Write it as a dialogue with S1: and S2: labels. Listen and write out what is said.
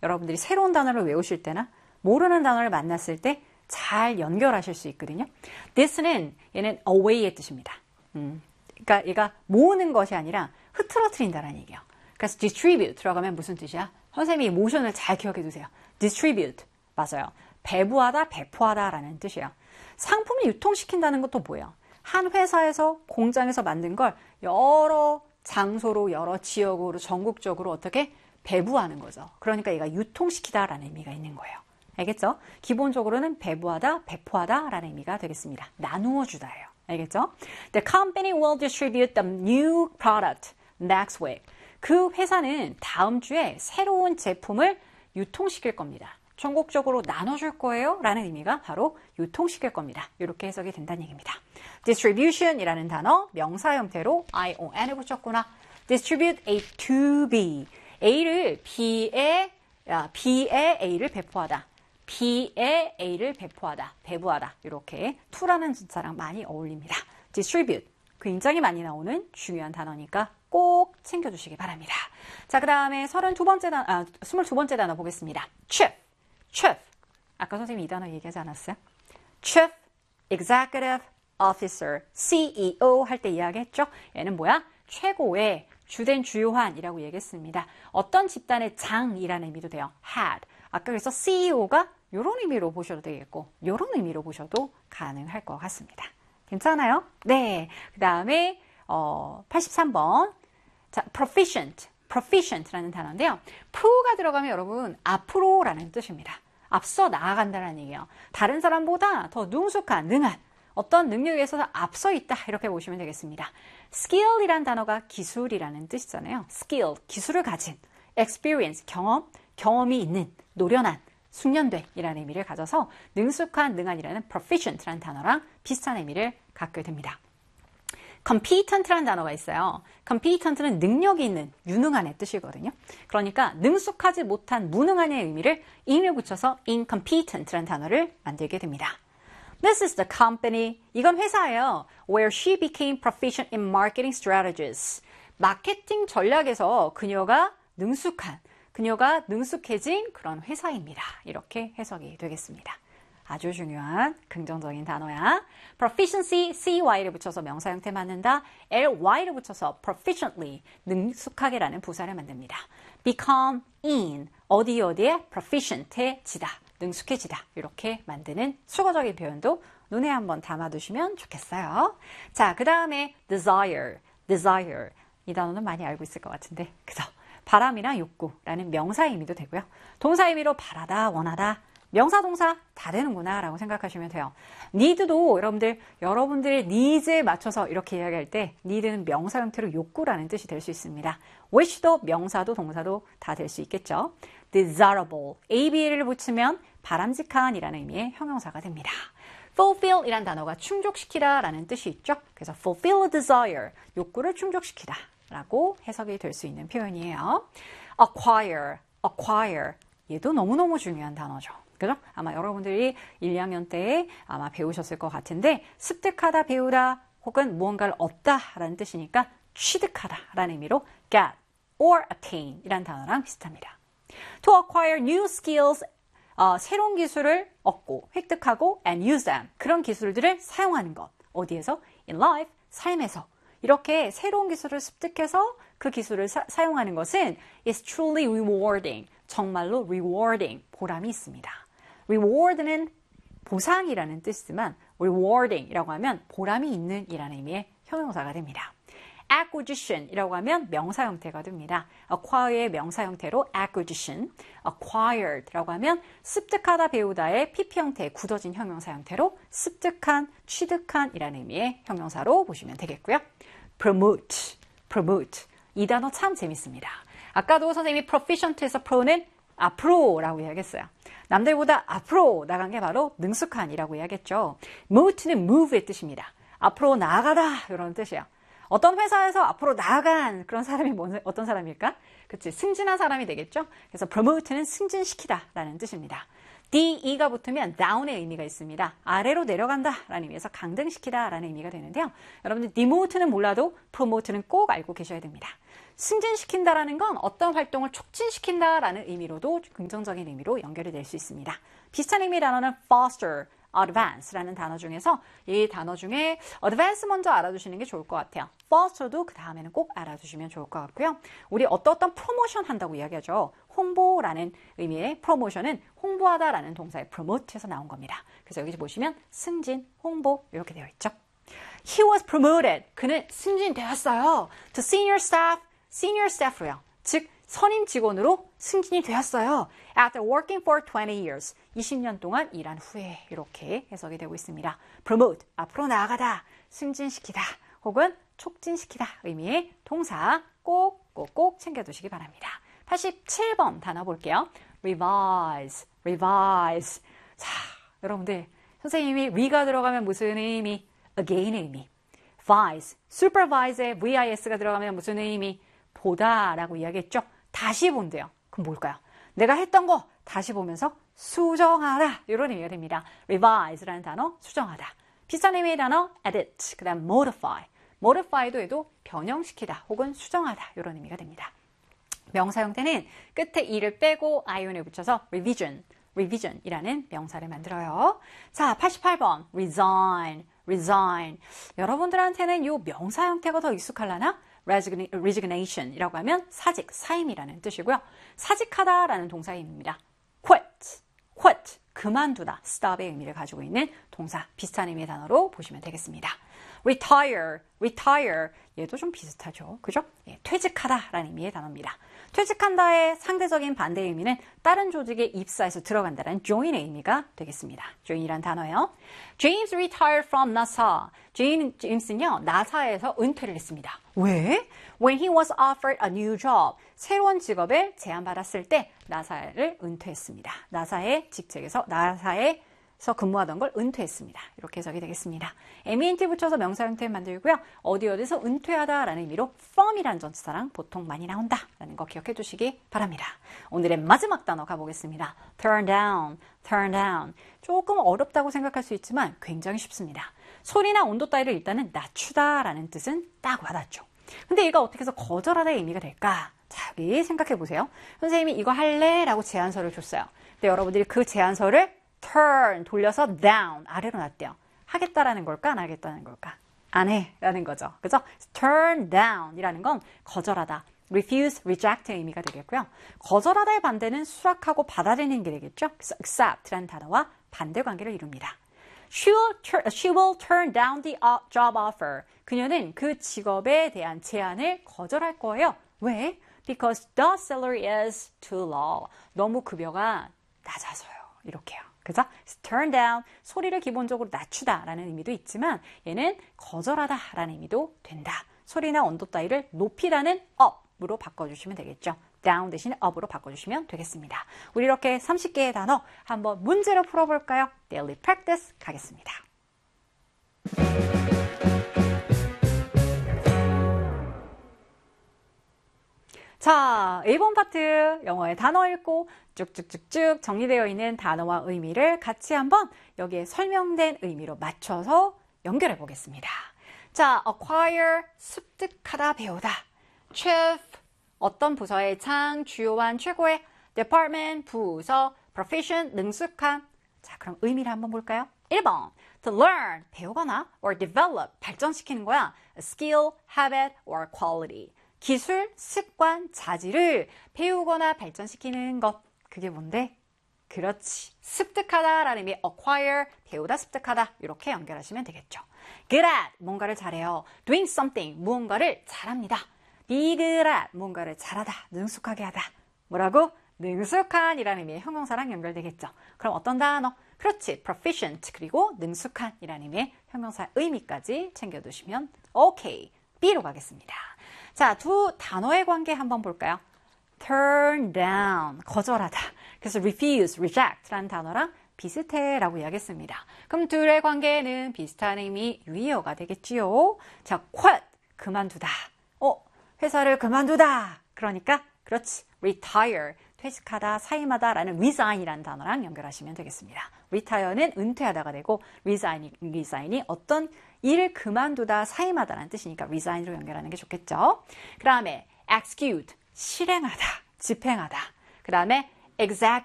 S1: 여러분들이 새로운 단어를 외우실 때나 모르는 단어를 만났을 때 잘 연결하실 수 있거든요. this는 얘는 away의 뜻입니다. 그러니까 얘가 모으는 것이 아니라 흐트러뜨린다는 얘기예요. 그래서 distribute 들어가면 무슨 뜻이야? 선생님이 모션을 잘 기억해 두세요. distribute 맞아요. 배부하다, 배포하다라는 뜻이에요. 상품을 유통시킨다는 것도 뭐예요? 한 회사에서 공장에서 만든 걸 여러 장소로 여러 지역으로 전국적으로 어떻게 배부하는 거죠. 그러니까 얘가 유통시키다라는 의미가 있는 거예요. 알겠죠? 기본적으로는 배부하다, 배포하다라는 의미가 되겠습니다. 나누어 주다예요. 알겠죠? The company will distribute the new product next week. 그 회사는 다음 주에 새로운 제품을 유통시킬 겁니다. 전국적으로 나눠줄 거예요 라는 의미가 바로 유통시킬 겁니다. 이렇게 해석이 된다는 얘기입니다. distribution이라는 단어 명사 형태로 ION을 붙였구나. distribute A to B. A를 B에 A를 배포하다. B에 A를 배포하다, 배부하다. 이렇게 to라는 진사랑 많이 어울립니다. distribute. 굉장히 많이 나오는 중요한 단어니까 꼭 챙겨주시기 바랍니다. 자, 그 다음에 22번째 단어 보겠습니다. chief. chief. 아까 선생님이 이 단어 얘기하지 않았어요? chief executive officer, CEO 할 때 이야기했죠? 얘는 뭐야? 최고의 주된 주요한이라고 얘기했습니다. 어떤 집단의 장이라는 의미도 돼요. head. 아까 그래서 CEO가 이런 의미로 보셔도 되겠고 이런 의미로 보셔도 가능할 것 같습니다. 괜찮아요? 네. 그 다음에 83번 자, proficient라는 단어인데요. pro가 들어가면 여러분 앞으로라는 뜻입니다. 앞서 나아간다는 얘기예요. 다른 사람보다 더 능숙한, 능한 어떤 능력에 있어서 앞서 있다 이렇게 보시면 되겠습니다. skill이란 단어가 기술이라는 뜻이잖아요. skill, 기술을 가진, experience, 경험이 있는, 노련한, 숙련된 이라는 의미를 가져서 능숙한, 능한이라는 proficient라는 단어랑 비슷한 의미를 갖게 됩니다. competent라는 단어가 있어요. competent는 능력이 있는, 유능한의 뜻이거든요. 그러니까 능숙하지 못한, 무능한의 의미를 ing을 붙여서 incompetent라는 단어를 만들게 됩니다. This is the company. 이건 회사예요. Where she became proficient in marketing strategies. 마케팅 전략에서 그녀가 능숙해진 그런 회사입니다. 이렇게 해석이 되겠습니다. 아주 중요한 긍정적인 단어야. proficiency, cy를 붙여서 명사 형태 만든다. ly를 붙여서 proficiently, 능숙하게라는 부사를 만듭니다. become in, 어디에 proficient해지다, 능숙해지다. 이렇게 만드는 수거적인 표현도 눈에 한번 담아두시면 좋겠어요. 자, 그 다음에 desire. 이 단어는 많이 알고 있을 것 같은데, 그죠? 바람이나 욕구라는 명사의 의미도 되고요. 동사 의미로 바라다, 원하다, 명사, 동사 다 되는구나 라고 생각하시면 돼요. need도 여러분들의 needs에 맞춰서 이렇게 이야기할 때 need는 명사 형태로 욕구라는 뜻이 될 수 있습니다. wish도 명사도 동사도 다 될 수 있겠죠. desirable, ab를 붙이면 바람직한 이라는 의미의 형용사가 됩니다. fulfill 이란 단어가 충족시키다 라는 뜻이 있죠. 그래서 fulfill a desire, 욕구를 충족시키다 라고 해석이 될 수 있는 표현이에요. acquire, 얘도 너무너무 중요한 단어죠. 그죠? 아마 여러분들이 1, 2학년 때 아마 배우셨을 것 같은데 습득하다, 배우다 혹은 무언가를 얻다 라는 뜻이니까 취득하다 라는 의미로 get or attain 이란 단어랑 비슷합니다. To acquire new skills, 새로운 기술을 얻고 획득하고 and use them, 그런 기술들을 사용하는 것. 어디에서? In life, 삶에서. 이렇게 새로운 기술을 습득해서 그 기술을 사용하는 것은 is truly rewarding, 정말로 rewarding, 보람이 있습니다. reward는 보상이라는 뜻이지만 rewarding이라고 하면 보람이 있는 이라는 의미의 형용사가 됩니다. acquisition이라고 하면 명사 형태가 됩니다. acquire의 명사 형태로 acquisition, acquired라고 하면 습득하다, 배우다의 pp 형태의 굳어진 형용사 형태로 습득한, 취득한 이라는 의미의 형용사로 보시면 되겠고요. promote. 이 단어 참 재밌습니다. 아까도 선생님이 proficient에서 pro는 앞으로라고 이야기했어요. 남들보다 앞으로 나간 게 바로 능숙한이라고 이야기했죠. move는 move의 뜻입니다. 앞으로 나아가다 이런 뜻이에요. 어떤 회사에서 앞으로 나아간 그런 사람이 어떤 사람일까? 그치, 승진한 사람이 되겠죠? 그래서 promote는 승진시키다 라는 뜻입니다. DE가 붙으면 down의 의미가 있습니다. 아래로 내려간다 라는 의미에서 강등시키다 라는 의미가 되는데요. 여러분들 demote는 몰라도 promote는 꼭 알고 계셔야 됩니다. 승진시킨다라는 건 어떤 활동을 촉진시킨다라는 의미로도 긍정적인 의미로 연결이 될 수 있습니다. 비슷한 의미의 단어는 foster, advance라는 단어 중에서 이 단어 중에 advance 먼저 알아두시는 게 좋을 것 같아요. foster도 그 다음에는 꼭 알아두시면 좋을 것 같고요. 우리 어떤 프로모션 한다고 이야기하죠. 홍보라는 의미의 프로모션은 홍보하다라는 동사의 promote에서 나온 겁니다. 그래서 여기 보시면 승진, 홍보 이렇게 되어 있죠. He was promoted. 그는 승진되었어요. To senior staff로요. 즉 선임 직원으로 승진이 되었어요. After working for 20 years. 20년 동안 일한 후에 이렇게 해석이 되고 있습니다. Promote, 앞으로 나아가다, 승진시키다, 혹은 촉진시키다 의미의 동사 꼭 챙겨두시기 바랍니다. 87번 단어 볼게요. Revise. 자, 여러분들 선생님이 re가 들어가면 무슨 의미? Again의 의미. Vise, supervise에 vis가 들어가면 무슨 의미? 보다라고 이야기했죠. 다시 본대요. 그럼 뭘까요? 내가 했던 거 다시 보면서 수정하다 이런 의미가 됩니다. revise라는 단어 수정하다. 비슷한 의미의 단어 edit, 그 다음 modify도 해도 변형시키다 혹은 수정하다 이런 의미가 됩니다. 명사 형태는 끝에 e를 빼고 ion을 붙여서 revision이라는 명사를 만들어요. 자, 88번 resign. 여러분들한테는 이 명사 형태가 더 익숙하려나? resignation이라고 하면 사직, 사임이라는 뜻이고요. 사직하다라는 동사의 의미입니다. quit, 그만두다, stop의 의미를 가지고 있는 동사, 비슷한 의미의 단어로 보시면 되겠습니다. retire, 얘도 좀 비슷하죠. 그죠? 예, 퇴직하다라는 의미의 단어입니다. 퇴직한다의 상대적인 반대의 의미는 다른 조직에 입사해서 들어간다라는 join의 의미가 되겠습니다. join이란 단어요. James retired from NASA. 제임스는요, 나사에서 은퇴를 했습니다. 왜? When he was offered a new job. 새로운 직업에 제안받았을 때 나사를 은퇴했습니다. 나사의 직책에서 나사에서 근무하던 걸 은퇴했습니다. 이렇게 해석이 되겠습니다. MENT 붙여서 명사 형태 만들고요. 어디서 은퇴하다라는 의미로 from이라는 전치사랑 보통 많이 나온다라는 거 기억해 두시기 바랍니다. 오늘의 마지막 단어 가보겠습니다. turn down. 조금 어렵다고 생각할 수 있지만 굉장히 쉽습니다. 소리나 온도 따위를 일단은 낮추다라는 뜻은 딱 와닿죠. 근데 얘가 어떻게 해서 거절하다의 의미가 될까? 자, 여기 생각해 보세요. 선생님이 이거 할래? 라고 제안서를 줬어요. 근데 여러분들이 그 제안서를 돌려서 down, 아래로 놨대요. 하겠다라는 걸까? 안 하겠다는 걸까? 안 해 라는 거죠. 그죠? turn down 이라는 건 거절하다. refuse, reject의 의미가 되겠고요. 거절하다의 반대는 수락하고 받아들이는 게 되겠죠. 그래서 accept라는 단어와 반대 관계를 이룹니다. She will turn down the job offer. 그녀는 그 직업에 대한 제안을 거절할 거예요. 왜? Because the salary is too low. 너무 급여가 낮아서요. 이렇게요. 그죠? turn down, 소리를 기본적으로 낮추다라는 의미도 있지만 얘는 거절하다라는 의미도 된다. 소리나 온도 따위를 높이다는 up으로 바꿔주시면 되겠죠. down 대신에 up으로 바꿔주시면 되겠습니다. 우리 이렇게 30개의 단어 한번 문제로 풀어볼까요? Daily practice 가겠습니다. 자, 1번 파트 영어의 단어 읽고 쭉쭉쭉쭉 정리되어 있는 단어와 의미를 같이 한번 여기에 설명된 의미로 맞춰서 연결해 보겠습니다. 자, acquire, 습득하다, 배우다. chief, 어떤 부서의 장, 주요한, 최고의. department, 부서. proficient, 능숙한. 자, 그럼 의미를 한번 볼까요? 1번, to learn, 배우거나 or develop, 발전시키는 거야. a skill, habit, or quality. 기술, 습관, 자질을 배우거나 발전시키는 것. 그게 뭔데? 그렇지. 습득하다라는 의미 acquire, 배우다, 습득하다 이렇게 연결하시면 되겠죠. good at, 뭔가를 잘해요. doing something, 무언가를 잘합니다. be good at, 뭔가를 잘하다, 능숙하게 하다. 뭐라고? 능숙한이라는 의미의 형용사랑 연결되겠죠. 그럼 어떤 단어? 그렇지. proficient, 그리고 능숙한이라는 의미의 형용사 의미까지 챙겨두시면 오케이. B로 가겠습니다. 자, 두 단어의 관계 한번 볼까요? turn down, 거절하다. 그래서 refuse, reject라는 단어랑 비슷해라고 이야기했습니다. 그럼 둘의 관계는 비슷한 의미 유의어가 되겠지요. 자, quit, 그만두다. 회사를 그만두다. 그러니까 그렇지, retire, 퇴직하다, 사임하다라는 resign이라는 단어랑 연결하시면 되겠습니다. retire는 은퇴하다가 되고 resign이 어떤 일을 그만두다, 사임하다라는 뜻이니까 resign으로 연결하는 게 좋겠죠. 그 다음에 execute, 실행하다, 집행하다. 그 다음에 execute,